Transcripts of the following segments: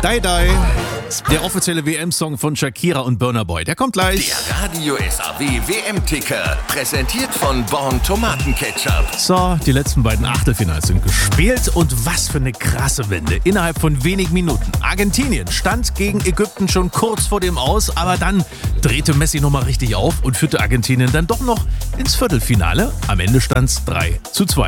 Die Die, der offizielle WM-Song von Shakira und Burna Boy. Der kommt gleich. Der Radio SAW WM-Ticker, präsentiert von Born Tomatenketchup. So, die letzten beiden Achtelfinals sind gespielt und was für eine krasse Wende. Innerhalb von wenigen Minuten. Argentinien stand gegen Ägypten schon kurz vor dem Aus, aber dann drehte Messi nochmal richtig auf und führte Argentinien dann doch noch ins Viertelfinale. Am Ende stand es 3:2.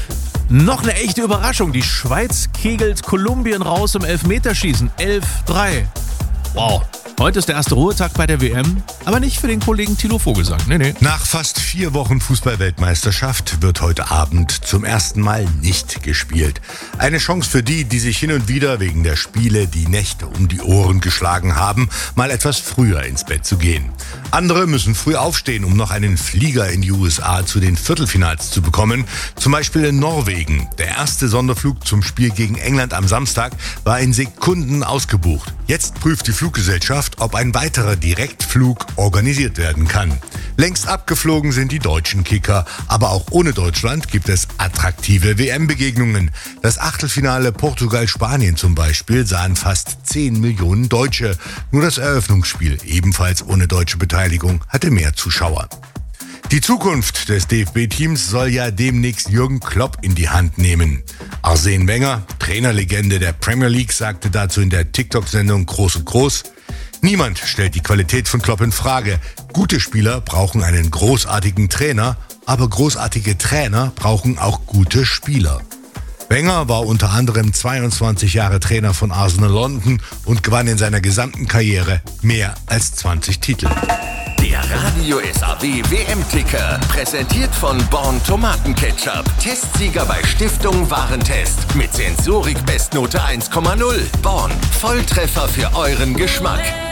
Noch eine echte Überraschung. Die Schweiz kegelt Kolumbien raus im Elfmeterschießen. 11:3. Wow. Heute ist der erste Ruhetag bei der WM, aber nicht für den Kollegen Thilo Vogelsang. Nee. Nach fast 4 Wochen Fußball-Weltmeisterschaft wird heute Abend zum ersten Mal nicht gespielt. Eine Chance für die, die sich hin und wieder wegen der Spiele die Nächte um die Ohren geschlagen haben, mal etwas früher ins Bett zu gehen. Andere müssen früh aufstehen, um noch einen Flieger in die USA zu den Viertelfinals zu bekommen. Zum Beispiel in Norwegen. Der erste Sonderflug zum Spiel gegen England am Samstag war in Sekunden ausgebucht. Jetzt prüft die Fluggesellschaft, ob ein weiterer Direktflug organisiert werden kann. Längst abgeflogen sind die deutschen Kicker, aber auch ohne Deutschland gibt es attraktive WM-Begegnungen. Das Achtelfinale Portugal-Spanien zum Beispiel sahen fast 10 Millionen Deutsche. Nur das Eröffnungsspiel, ebenfalls ohne deutsche Beteiligung, hatte mehr Zuschauer. Die Zukunft des DFB-Teams soll ja demnächst Jürgen Klopp in die Hand nehmen. Arsene Wenger, Trainerlegende der Premier League, sagte dazu in der TikTok-Sendung Groß und Groß: Niemand stellt die Qualität von Klopp in Frage. Gute Spieler brauchen einen großartigen Trainer, aber großartige Trainer brauchen auch gute Spieler. Wenger war unter anderem 22 Jahre Trainer von Arsenal London und gewann in seiner gesamten Karriere mehr als 20 Titel. Der Radio SAW WM-Ticker, präsentiert von Born Tomatenketchup. Testsieger bei Stiftung Warentest. Mit Sensorik Bestnote 1,0. Born, Volltreffer für euren Geschmack.